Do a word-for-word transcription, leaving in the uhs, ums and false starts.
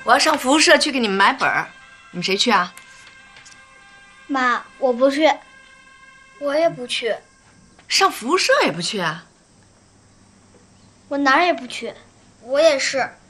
我要上服务社去给你们买本儿，你们谁去啊？ 妈，我不去。 我也不去。 上服务社也不去啊？ 我哪儿也不去。 我也是。